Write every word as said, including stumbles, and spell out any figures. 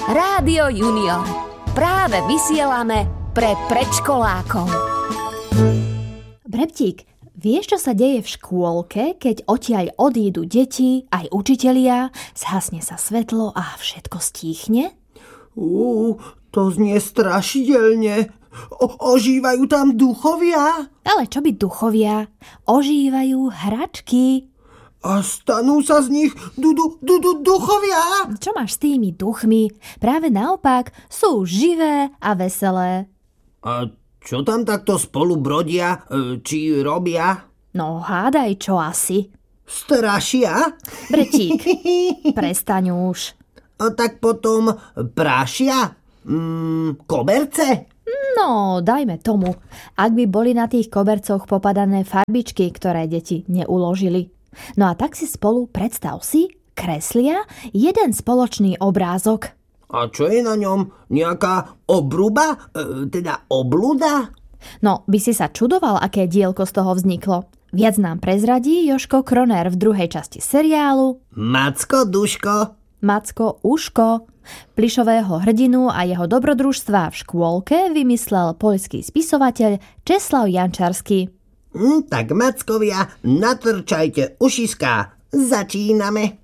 Rádio Junior. Práve vysielame pre predškolákov. Brebtík, vieš, čo sa deje v škôlke, keď odtiaľ odídu deti, aj učitelia, zhasne sa svetlo a všetko stíchne? Ú, to znie strašidelne. O- ožívajú tam duchovia? Ale čo by duchovia? Ožívajú hračky. A stanú sa z nich du- du- du- du- duchovia? Čo máš s tými duchmi? Práve naopak, sú živé a veselé. A čo tam takto spolu brodia, či robia? No hádaj, čo asi. Strašia? Bretík, prestaň už. A tak potom prášia? Mm, koberce? No, dajme tomu, ak by boli na tých kobercoch popadané farbičky, ktoré deti neuložili. No a tak si spolu, predstav si, kreslia jeden spoločný obrázok. A čo je na ňom? Nejaká obruba? E, teda obluda? No, by si sa čudoval, aké dielko z toho vzniklo. Viac nám prezradí Jožko Kroner v druhej časti seriálu Macko Duško. Macko Uško. Plišového hrdinu a jeho dobrodružstva v škôlke vymyslel poľský spisovateľ Česlav Jančarský. Hm, tak Mackovia, natrčajte ušiská. Začíname.